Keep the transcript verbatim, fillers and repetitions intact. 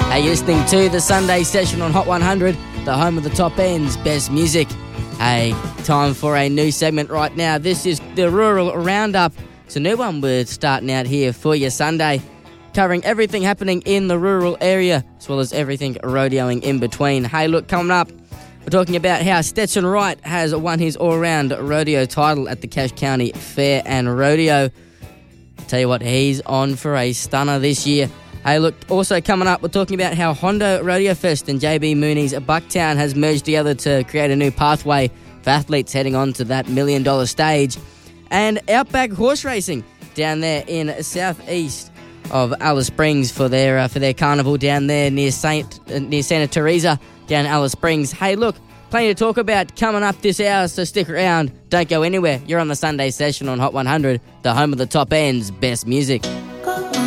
Hey, you're listening to the Sunday session on Hot one hundred, the home of the top end's best music. Hey, time for a new segment right now. This is the Rural Roundup. It's a new one we're starting out here for your Sunday, covering everything happening in the rural area, as well as everything rodeoing in between. Hey, look, coming up, we're talking about how Stetson Wright has won his all-round rodeo title at the Cache County Fair and Rodeo. Tell you what, he's on for a stunner this year. Hey, look, also coming up, we're talking about how Hondo Rodeo Fest and J B Mooney's Bucktown has merged together to create a new pathway for athletes heading on to that million dollar stage. And Outback Horse Racing down there in southeast of Alice Springs for their uh, for their carnival down there near Saint uh, near Santa Teresa down Alice Springs. Hey, look, plenty to talk about coming up this hour, so stick around. Don't go anywhere. You're on the Sunday session on Hot one hundred, the home of the top end's best music.